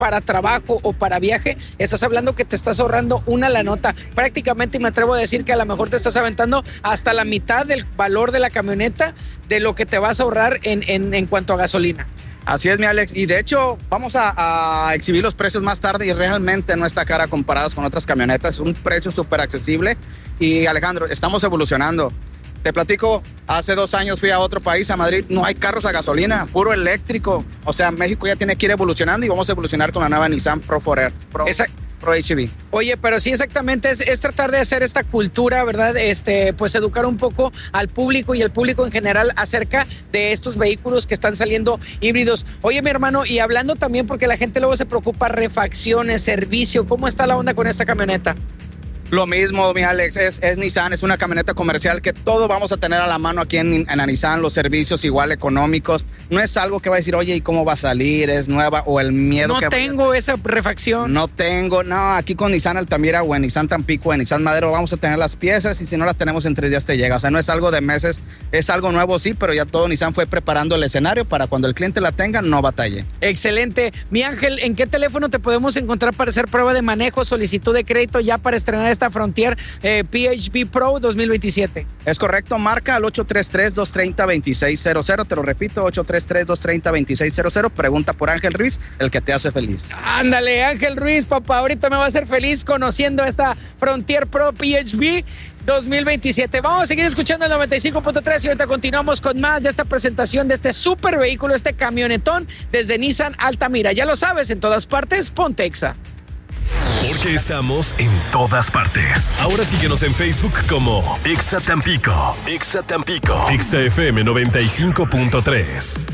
para trabajo o para viaje, estás hablando que te estás ahorrando una la nota. Prácticamente me atrevo a decir que a lo mejor te estás aventando hasta la mitad del valor de la camioneta de lo que te vas a ahorrar en cuanto a gasolina. Así es, mi Alex, y de hecho vamos a exhibir los precios más tarde y realmente no está cara comparados con otras camionetas, un precio súper accesible. Y Alejandro, estamos evolucionando. Te platico, hace 2 años fui a otro país, a Madrid, no hay carros a gasolina, puro eléctrico. O sea, México ya tiene que ir evolucionando y vamos a evolucionar con la nueva Nissan Pro HEV. Oye, pero sí, exactamente, es tratar de hacer esta cultura, ¿verdad? Pues educar un poco al público y al público en general acerca de estos vehículos que están saliendo híbridos. Oye, mi hermano, y hablando también porque la gente luego se preocupa, refacciones, servicio, ¿cómo está la onda con esta camioneta? Lo mismo, mi Alex, es Nissan, es una camioneta comercial que todo vamos a tener a la mano aquí en la Nissan, los servicios igual económicos. No es algo que va a decir, oye, ¿y cómo va a salir? ¿Es nueva? O el miedo que... No tengo esa refacción. No, aquí con Nissan Altamira o en Nissan Tampico o en Nissan Madero vamos a tener las piezas y si no las tenemos en 3 días te llega. O sea, no es algo de meses, es algo nuevo sí, pero ya todo Nissan fue preparando el escenario para cuando el cliente la tenga, no batalle. Excelente. Mi Ángel, ¿en qué teléfono te podemos encontrar para hacer prueba de manejo, solicitud de crédito ya para estrenar esta Frontier PHEV Pro 2027? Es correcto, marca al 833-230-2600, te lo repito, 833-230-2600, pregunta por Ángel Ruiz, el que te hace feliz. Ándale, Ángel Ruiz, papá, ahorita me va a hacer feliz conociendo esta Frontier Pro PHEV 2027. Vamos a seguir escuchando el 95.3 y ahorita continuamos con más de esta presentación de este super vehículo, este camionetón desde Nissan Altamira. Ya lo sabes, en todas partes, ponte Exa. Porque estamos en todas partes. Ahora síguenos en Facebook como Exa Tampico. Exa Tampico. Exa FM 95.3.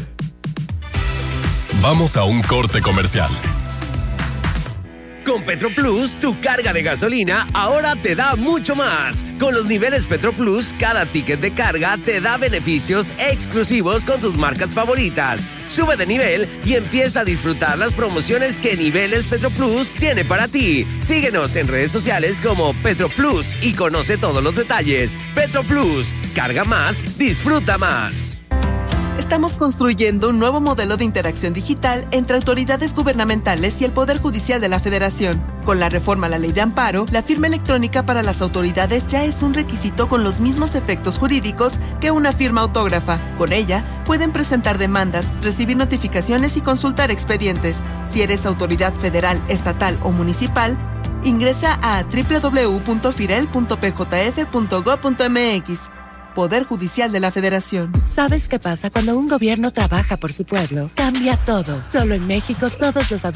Vamos a un corte comercial. Con PetroPlus, tu carga de gasolina ahora te da mucho más. Con los niveles PetroPlus, cada ticket de carga te da beneficios exclusivos con tus marcas favoritas. Sube de nivel y empieza a disfrutar las promociones que Niveles PetroPlus tiene para ti. Síguenos en redes sociales como PetroPlus y conoce todos los detalles. PetroPlus, carga más, disfruta más. Estamos construyendo un nuevo modelo de interacción digital entre autoridades gubernamentales y el Poder Judicial de la Federación. Con la reforma a la Ley de Amparo, la firma electrónica para las autoridades ya es un requisito con los mismos efectos jurídicos que una firma autógrafa. Con ella, pueden presentar demandas, recibir notificaciones y consultar expedientes. Si eres autoridad federal, estatal o municipal, ingresa a www.firel.pjf.gov.mx. Poder Judicial de la Federación. ¿Sabes qué pasa cuando un gobierno trabaja por su pueblo? Cambia todo. Solo en México todos los adultos